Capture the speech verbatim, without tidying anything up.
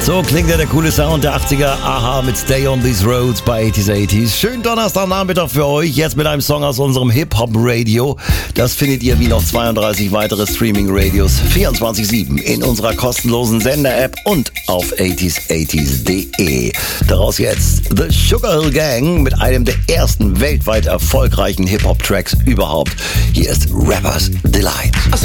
So klingt ja der coole Sound der achtziger. Aha mit Stay on These Roads bei achtziger achtziger. Schönen Donnerstagnachmittag für euch. Jetzt mit einem Song aus unserem Hip-Hop-Radio. Das findet ihr wie noch zweiunddreißig weitere Streaming-Radios vierundzwanzig sieben in unserer kostenlosen Sender-App und auf achtziger achtziger punkt de. Daraus jetzt The Sugar Hill Gang mit einem der ersten weltweit erfolgreichen Hip-Hop-Tracks überhaupt. Hier ist Rapper's Delight.